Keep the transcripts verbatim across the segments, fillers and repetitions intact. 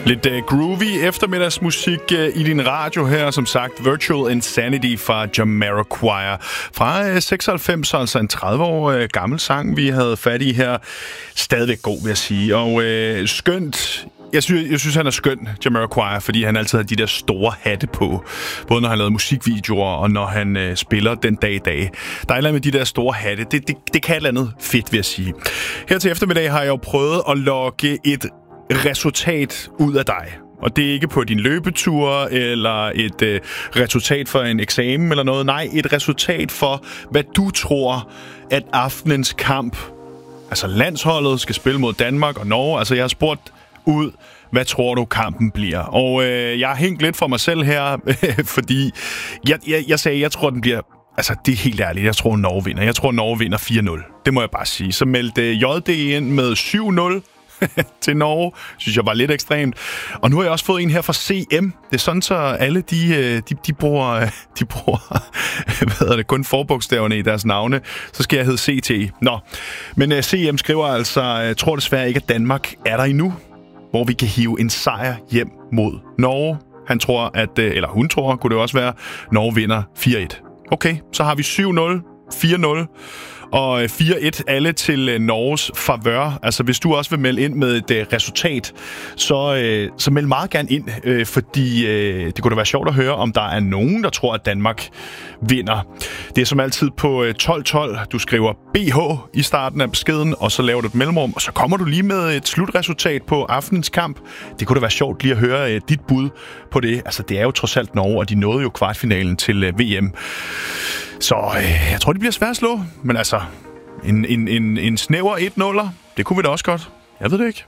Lidt uh, groovy eftermiddagsmusik uh, i din radio her, som sagt Virtual Insanity fra Jamiroquai fra uh, seksoghalvfems, altså en tredive år uh, gammel sang, vi havde fat i her. Stadigvæk god, vil jeg sige, og uh, skønt. Jeg synes, jeg synes, han er skøn, Jamiroquai, fordi han altid har de der store hatte på. Både når han laver musikvideoer, og når han øh, spiller den dag i dag. Der er et eller andet med de der store hatte. Det, det, det kan et eller andet fedt, vil jeg sige. Her til eftermiddag har jeg jo prøvet at logge et resultat ud af dig. Og det er ikke på din løbetur, eller et øh, resultat for en eksamen eller noget. Nej, et resultat for, hvad du tror, at aftenens kamp, altså landsholdet, skal spille mod Danmark og Norge. Altså, jeg har spurgt ud, hvad tror du kampen bliver? Og øh, jeg har hængt lidt for mig selv her, fordi jeg, jeg, jeg sagde, jeg tror, den bliver... Altså, det er helt ærligt. Jeg tror, Norge vinder. Jeg tror, Norge vinder fire nul. Det må jeg bare sige. Så meldte J D ind med syv nul til Norge. Synes jeg var lidt ekstremt. Og nu har jeg også fået en her fra C M. Det er sådan, så alle de, de, de bruger, de bruger hvad er det, kun forbogstaverne i deres navne. Så skal jeg hedde C T. Nå, men C M skriver altså, jeg tror desværre ikke, at Danmark er der endnu, hvor vi kan hive en sejr hjem mod Norge. Han tror, at, eller hun tror, kunne det også være, Norge vinder fire et. Okay, så har vi syv nul, fire nul og fire et, alle til Norges favør. Altså, hvis du også vil melde ind med et uh, resultat, så, uh, så meld meget gerne ind, uh, fordi uh, det kunne da være sjovt at høre, om der er nogen, der tror, at Danmark vinder. Det er som altid på tolv tolv. Du skriver B H i starten af beskeden, og så laver du et mellemrum, og så kommer du lige med et slutresultat på aftenens kamp. Det kunne da være sjovt lige at høre uh, dit bud på det. Altså, det er jo trods alt Norge, og de nåede jo kvartfinalen til uh, V M. Så øh, jeg tror, det bliver svært at slå. Men altså, en, en, en, en snæver et nuller, det kunne vi da også godt. Jeg ved det ikke.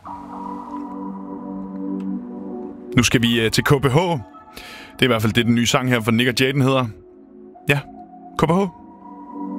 Nu skal vi øh, til K B H. Det er i hvert fald det, den nye sang her fra Nick og Jaden hedder. Ja, K B H.